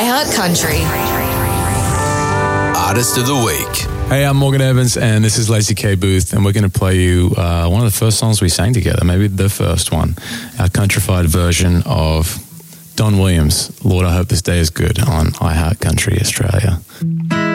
iHeart Country. Artist of the Week. Hey, I'm Morgan Evans, and this is Lacey K. Booth, and we're going to play you one of the first songs we sang together, maybe the first one, our countrified version of Don Williams, Lord, I Hope This Day Is Good, on iHeart Country Australia.